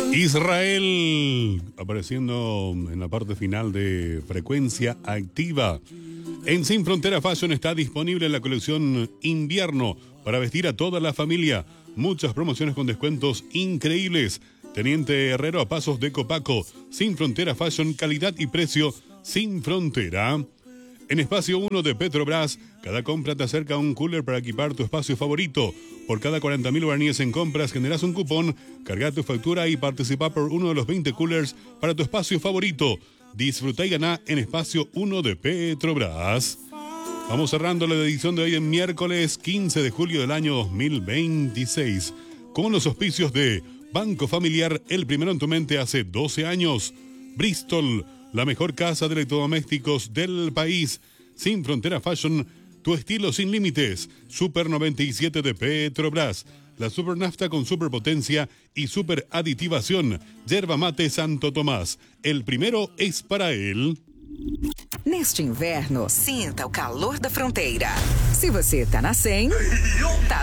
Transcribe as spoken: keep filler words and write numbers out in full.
Israel, apareciendo en la parte final de Frecuencia Activa. En Sin Frontera Fashion está disponible la colección invierno para vestir a toda la familia. Muchas promociones con descuentos increíbles. Teniente Herrero a pasos de Copaco. Sin Frontera Fashion, calidad y precio sin frontera. En Espacio uno de Petrobras, cada compra te acerca a un cooler para equipar tu espacio favorito. Por cada cuarenta mil guaraníes en compras generas un cupón, carga tu factura y participa por uno de los veinte coolers para tu espacio favorito. Disfruta y gana en Espacio uno de Petrobras. Vamos cerrando la edición de hoy en miércoles quince de julio del año dos mil veintiséis con los auspicios de Banco Familiar, el primero en tu mente hace doce años. Bristol, la mejor casa de electrodomésticos del país. Sin Frontera Fashion, tu estilo sin límites. Super noventa y siete de Petrobras. La super nafta con superpotencia y super aditivación. Yerba Mate Santo Tomás. El primero es para él. Neste inverno, sinta o calor da fronteira. Se você tá na cem, tá